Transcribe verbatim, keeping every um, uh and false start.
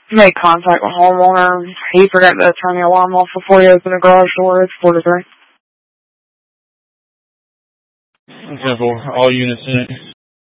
Make contact with homeowner. He forgot to turn the alarm off before he opened the garage door. It's four to three. Okay, for all units in it.